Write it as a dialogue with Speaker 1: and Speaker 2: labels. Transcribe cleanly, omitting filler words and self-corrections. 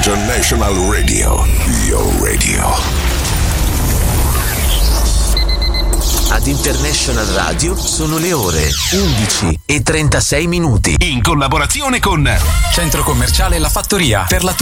Speaker 1: International Radio, your radio.
Speaker 2: Ad International Radio sono le ore 11:36. In collaborazione con
Speaker 3: Centro Commerciale La Fattoria, per la tua